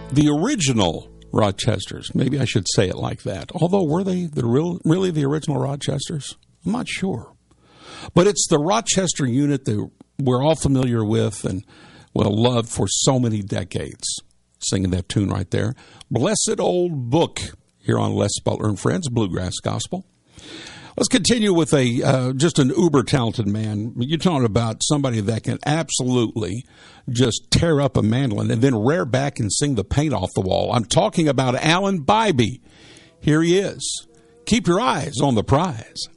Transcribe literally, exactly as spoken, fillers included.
the original Rochesters. Maybe I should say it like that. Although, were they the real, really the original Rochesters? I'm not sure. But it's the Rochester unit that we're all familiar with and, well, loved for so many decades. Singing that tune right there. Blessed Old Book here on Les Butler and Friends, Bluegrass Gospel. Let's continue with a uh, just an uber-talented man. You're talking about somebody that can absolutely just tear up a mandolin and then rear back and sing the paint off the wall. I'm talking about Alan Bibey. Here he is. Keep your eyes on the prize.